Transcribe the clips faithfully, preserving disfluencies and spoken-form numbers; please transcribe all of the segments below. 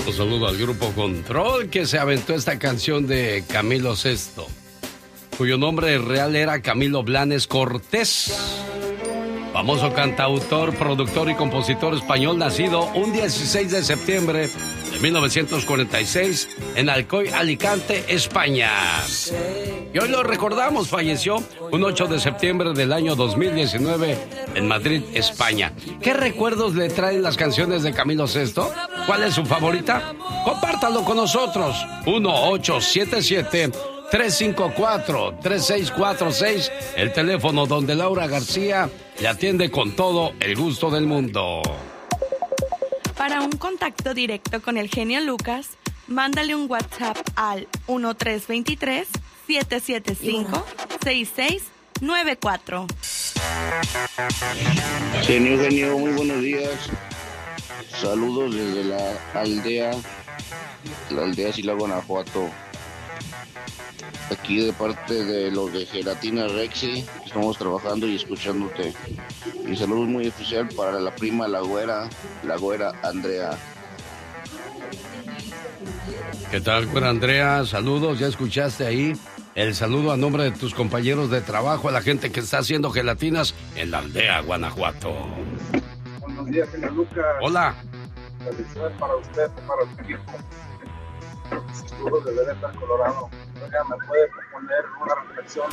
Un saludo al Grupo Control que se aventó esta canción de Camilo Sesto, cuyo nombre real era Camilo Blanes Cortés. Famoso cantautor, productor y compositor español, nacido un dieciséis de septiembre de mil novecientos cuarenta y seis en Alcoy, Alicante, España. Y hoy lo recordamos, falleció un ocho de septiembre del año dos mil diecinueve en Madrid, España. ¿Qué recuerdos le traen las canciones de Camilo Sesto? ¿Cuál es su favorita? Compártalo con nosotros. uno ocho siete siete, tres cinco cuatro, tres seis cuatro seis, el teléfono donde Laura García le atiende con todo el gusto del mundo. Para un contacto directo con el genio Lucas, mándale un WhatsApp al uno tres dos tres, siete siete cinco, seis seis nueve cuatro. Genio, genio, muy buenos días. Saludos desde la aldea, la aldea Sila, Guanajuato. Aquí de parte de los de Gelatina Rexy, estamos trabajando y escuchándote. Y saludos muy especial para la prima, la güera, la güera Andrea. ¿Qué tal, güera Andrea? Saludos, ya escuchaste ahí el saludo a nombre de tus compañeros de trabajo, a la gente que está haciendo gelatinas en la aldea Guanajuato. Buenos días, señor Lucas. Hola. Felicidades para usted, para el equipo. Saludos de Vereta, Colorado. Oiga, ¿me puede proponer una reflexión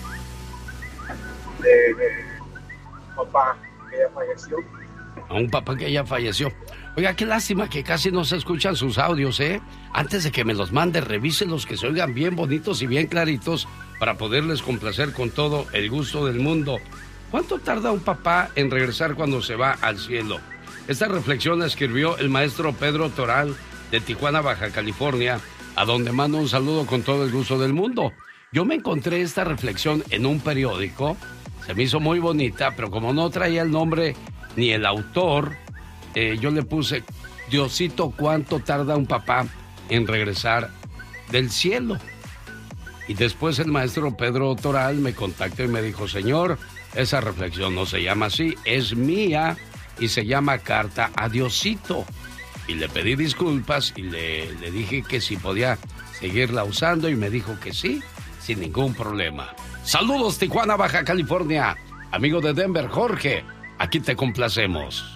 de, de papá que ya falleció? A un papá que ya falleció. Oiga, qué lástima que casi no se escuchan sus audios, ¿eh? Antes de que me los mande, revíselos, que se oigan bien bonitos y bien claritos para poderles complacer con todo el gusto del mundo. ¿Cuánto tarda un papá en regresar cuando se va al cielo? Esta reflexión la escribió el maestro Pedro Toral de Tijuana, Baja California, a donde mando un saludo con todo el gusto del mundo. Yo me encontré esta reflexión en un periódico, se me hizo muy bonita, pero como no traía el nombre ni el autor, eh, yo le puse, Diosito, ¿cuánto tarda un papá en regresar del cielo? Y después el maestro Pedro Toral me contactó y me dijo, señor, esa reflexión no se llama así, es mía y se llama Carta a Diosito. Y le pedí disculpas y le, le dije que si podía seguirla usando y me dijo que sí, sin ningún problema. Saludos, Tijuana, Baja California. Amigo de Denver, Jorge, aquí te complacemos.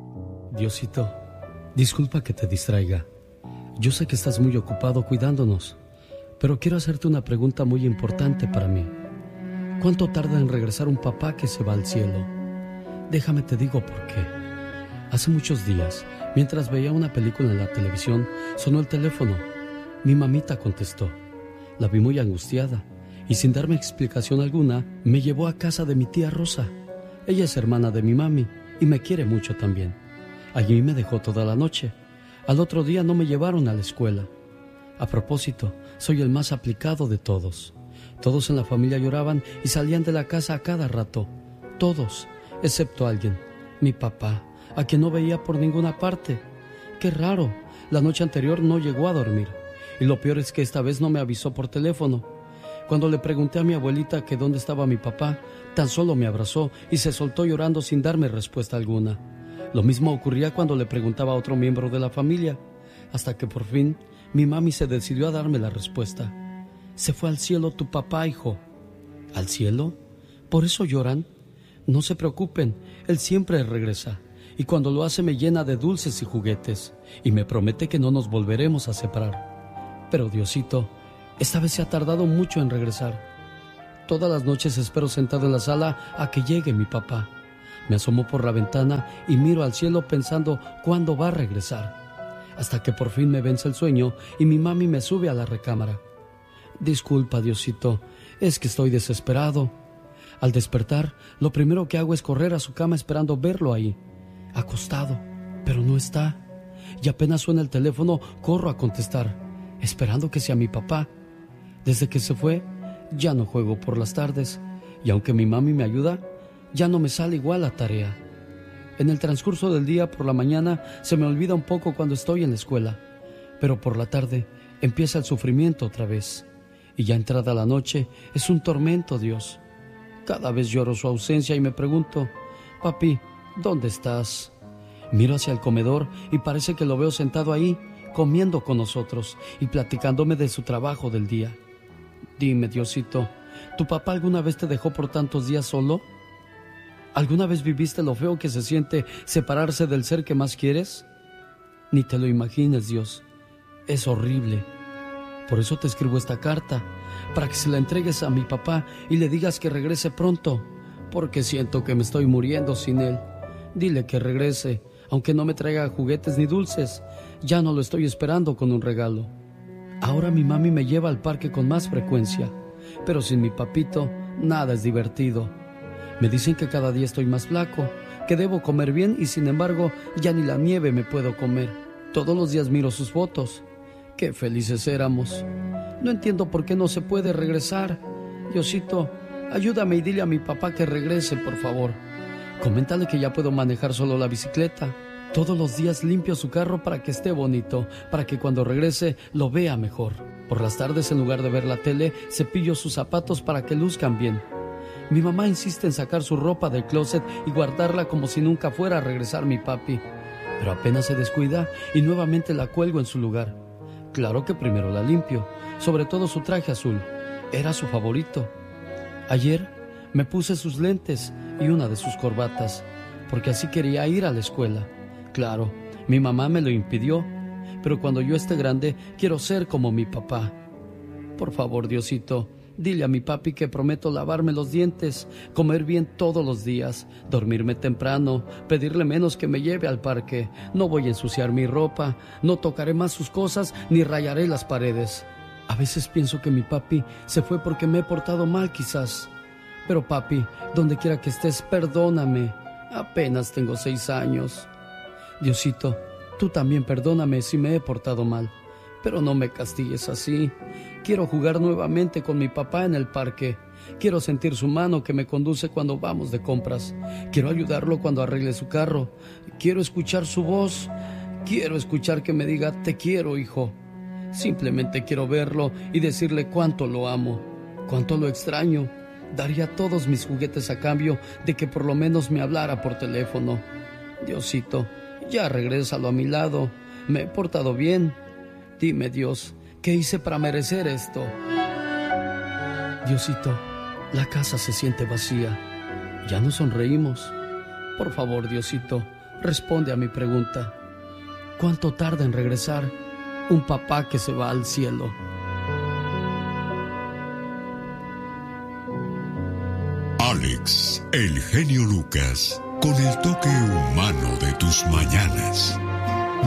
Diosito, disculpa que te distraiga. Yo sé que estás muy ocupado cuidándonos, pero quiero hacerte una pregunta muy importante para mí. ¿Cuánto tarda en regresar un papá que se va al cielo? Déjame te digo por qué. Hace muchos días, mientras veía una película en la televisión, sonó el teléfono. Mi mamita contestó. La vi muy angustiada y sin darme explicación alguna, me llevó a casa de mi tía Rosa. Ella es hermana de mi mami y me quiere mucho también. Allí me dejó toda la noche. Al otro día no me llevaron a la escuela. A propósito, soy el más aplicado de todos. Todos en la familia lloraban y salían de la casa a cada rato. Todos, excepto alguien, mi papá, a quien no veía por ninguna parte. Qué raro, la noche anterior no llegó a dormir. Y lo peor es que esta vez no me avisó por teléfono. Cuando le pregunté a mi abuelita que dónde estaba mi papá, tan solo me abrazó y se soltó llorando sin darme respuesta alguna. Lo mismo ocurría cuando le preguntaba a otro miembro de la familia, hasta que por fin mi mami se decidió a darme la respuesta. Se fue al cielo tu papá, hijo. ¿Al cielo? ¿Por eso lloran? No se preocupen, él siempre regresa. Y cuando lo hace me llena de dulces y juguetes, y me promete que no nos volveremos a separar. Pero Diosito, esta vez se ha tardado mucho en regresar. Todas las noches espero sentado en la sala a que llegue mi papá. Me asomo por la ventana y miro al cielo pensando cuándo va a regresar. Hasta que por fin me vence el sueño y mi mami me sube a la recámara. Disculpa, Diosito, es que estoy desesperado. Al despertar, lo primero que hago es correr a su cama esperando verlo ahí, acostado, pero no está. Y apenas suena el teléfono, corro a contestar, esperando que sea mi papá. Desde que se fue, ya no juego por las tardes, y aunque mi mami me ayuda, ya no me sale igual la tarea. En el transcurso del día, por la mañana, se me olvida un poco cuando estoy en la escuela, pero por la tarde empieza el sufrimiento otra vez. Y ya entrada la noche, es un tormento, Dios. Cada vez lloro su ausencia y me pregunto, papi, ¿dónde estás? Miro hacia el comedor y parece que lo veo sentado ahí, comiendo con nosotros y platicándome de su trabajo del día. Dime, Diosito, ¿tu papá alguna vez te dejó por tantos días solo? ¿Alguna vez viviste lo feo que se siente separarse del ser que más quieres? Ni te lo imagines, Dios. Es horrible. Por eso te escribo esta carta, para que se la entregues a mi papá y le digas que regrese pronto, porque siento que me estoy muriendo sin él. Dile que regrese, aunque no me traiga juguetes ni dulces. Ya no lo estoy esperando con un regalo. Ahora mi mami me lleva al parque con más frecuencia, pero sin mi papito nada es divertido. Me dicen que cada día estoy más flaco, que debo comer bien y sin embargo ya ni la nieve me puedo comer. Todos los días miro sus fotos. Qué felices éramos. No entiendo por qué no se puede regresar. Diosito, ayúdame y dile a mi papá que regrese, por favor. Coméntale que ya puedo manejar solo la bicicleta. Todos los días limpio su carro para que esté bonito, para que cuando regrese lo vea mejor. Por las tardes, en lugar de ver la tele, cepillo sus zapatos para que luzcan bien. Mi mamá insiste en sacar su ropa del closet y guardarla como si nunca fuera a regresar mi papi. Pero apenas se descuida y nuevamente la cuelgo en su lugar. Claro que primero la limpio, sobre todo su traje azul. Era su favorito. Ayer me puse sus lentes y una de sus corbatas, porque así quería ir a la escuela. Claro, mi mamá me lo impidió, pero cuando yo esté grande quiero ser como mi papá. Por favor, Diosito, dile a mi papi que prometo lavarme los dientes, comer bien todos los días, dormirme temprano, pedirle menos que me lleve al parque. No voy a ensuciar mi ropa, no tocaré más sus cosas ni rayaré las paredes. A veces pienso que mi papi se fue porque me he portado mal quizás. Pero papi, donde quiera que estés, perdóname. Apenas tengo seis años. Diosito, tú también perdóname si me he portado mal, pero no me castigues así. Quiero jugar nuevamente con mi papá en el parque. Quiero sentir su mano que me conduce cuando vamos de compras. Quiero ayudarlo cuando arregle su carro. Quiero escuchar su voz. Quiero escuchar que me diga, te quiero, hijo. Simplemente quiero verlo y decirle cuánto lo amo, cuánto lo extraño. Daría todos mis juguetes a cambio de que por lo menos me hablara por teléfono. Diosito, ya regrésalo a mi lado. Me he portado bien. Dime, Dios, ¿qué hice para merecer esto? Diosito, la casa se siente vacía. Ya no sonreímos. Por favor, Diosito, responde a mi pregunta. ¿Cuánto tarda en regresar un papá que se va al cielo? Alex, el genio Lucas, con el toque humano de tus mañanas.